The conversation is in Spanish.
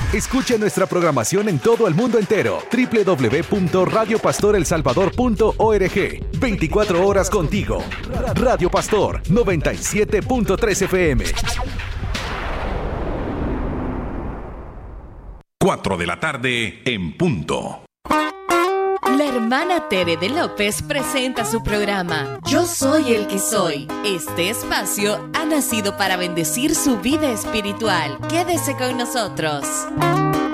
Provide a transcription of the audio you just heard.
Escucha nuestra programación en todo el mundo entero. www.radiopastorelsalvador.org. 24 horas contigo. Radio Pastor 97.3 FM. 4 de la tarde en punto. La hermana Tere de López presenta su programa Yo Soy el que Soy. Este espacio ha nacido para bendecir su vida espiritual. Quédese con nosotros.